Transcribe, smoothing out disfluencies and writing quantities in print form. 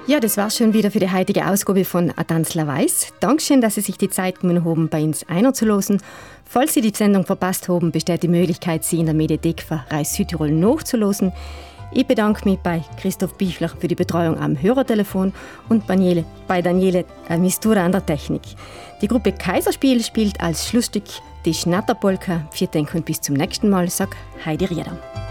Ja, das war's schon wieder für die heutige Ausgabe von Adanzler Weiß. Dankeschön, dass Sie sich die Zeit genommen haben, bei uns einzuhören. Falls Sie die Sendung verpasst haben, besteht die Möglichkeit, sie in der Mediathek für Reis Südtirol nachzuhören. Ich bedanke mich bei Christoph Bichler für die Betreuung am Hörertelefon und bei Daniele Mistura an der Technik. Die Gruppe Kaiserspiel spielt als Schlussstück die Schnatterpolka. Vielen Dank und bis zum nächsten Mal, sagt Heidi Rieder.